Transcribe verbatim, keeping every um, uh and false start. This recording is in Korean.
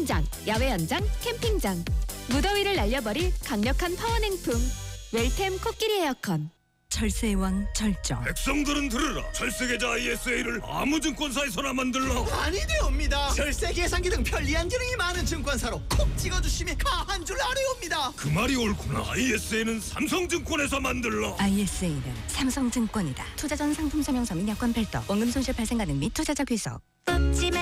수영장, 야외 연장, 캠핑장. 무더위를 날려버릴 강력한 파워냉풍. 웰템 코끼리 에어컨. 철새의 왕 절정. 백성들은 들으라. 철새계좌 아이에스에이를 아무 증권사에서나 만들라. 아니되옵니다. 절세 계산기 등 편리한 기능이 많은 증권사로 콕 찍어주시면 가한 줄 아래옵니다. 그 말이 옳구나. 아이에스에이는 삼성증권에서 만들라. 아이에스에이는 삼성증권이다. 투자 전 상품 설명서 및 여건 별도. 원금 손실 발생 가능 및 투자자 귀속. 뽑지